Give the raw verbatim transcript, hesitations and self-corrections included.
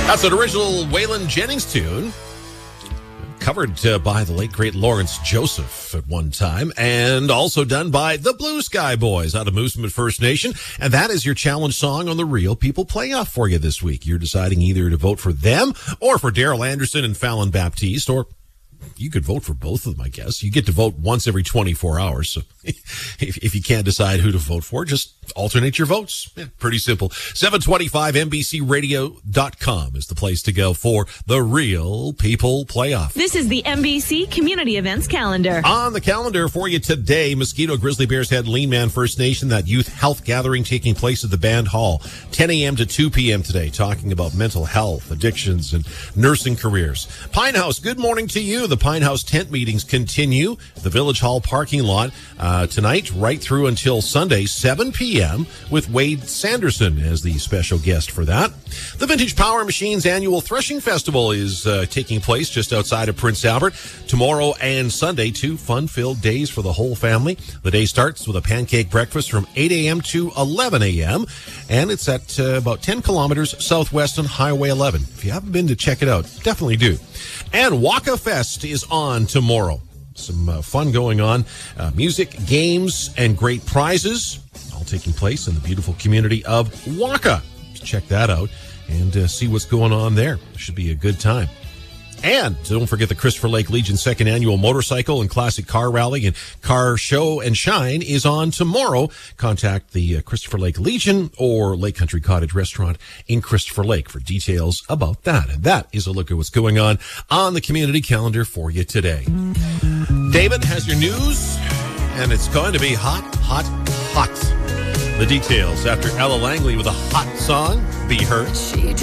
That's an original Waylon Jennings tune, covered uh, by the late, great Lawrence Joseph at one time, and also done by the Blue Sky Boys out of Moosomin First Nation. And that is your challenge song on the Real People Playoff for you this week. You're deciding either to vote for them or for Daryl Anderson and Fallon Baptiste, or you could vote for both of them, I guess. You get to vote once every twenty-four hours. So if, if you can't decide who to vote for, just alternate your votes. Yeah, pretty simple. seven twenty-five N B C radio dot com is the place to go for the Real People Playoff. This is the N B C Community Events Calendar. On the calendar for you today, Mosquito Grizzly Bears Head Lean Man First Nation, that youth health gathering taking place at the Band Hall, ten a.m. to two p.m. today, talking about mental health, addictions, and nursing careers. Pine House, good morning to you. The Pine House tent meetings continue at the Village Hall parking lot uh, tonight, right through until Sunday, seven p.m., with Wade Sanderson as the special guest for that. The Vintage Power Machines annual Threshing Festival is uh, taking place just outside of Prince Albert tomorrow and Sunday, two fun-filled days for the whole family. The day starts with a pancake breakfast from eight a.m. to eleven a.m., and it's at uh, about ten kilometers southwest on Highway eleven. If you haven't been to check it out, definitely do. And Waka Fest is on tomorrow. Some uh, fun going on. Uh, music, games, and great prizes all taking place in the beautiful community of Waka. Check that out and uh, see what's going on there. Should be a good time. And don't forget the Christopher Lake Legion second annual motorcycle and classic car rally and car show and shine is on tomorrow. Contact the uh, Christopher Lake Legion or Lake Country Cottage Restaurant in Christopher Lake for details about that. And that is a look at what's going on on the community calendar for you today. David has your news, and it's going to be hot, hot, hot. The details after Ella Langley with a hot song, Be Hurt.